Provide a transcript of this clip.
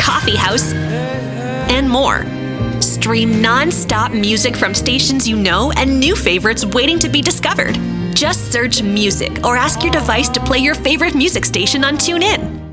coffee house, and more. Stream non-stop music from stations you know and new favorites waiting to be discovered. Just search music or ask your device to play your favorite music station on TuneIn.